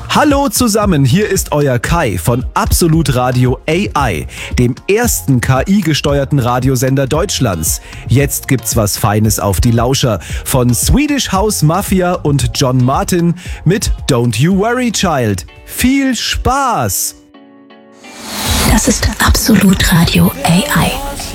Hallo zusammen, hier ist euer Kai von Absolut Radio AI, dem ersten KI-gesteuerten Radiosender Deutschlands. Jetzt gibt's was Feines auf die Lauscher von Swedish House Mafia und John Martin mit Don't You Worry Child. Viel Spaß! Das ist Absolut Radio AI.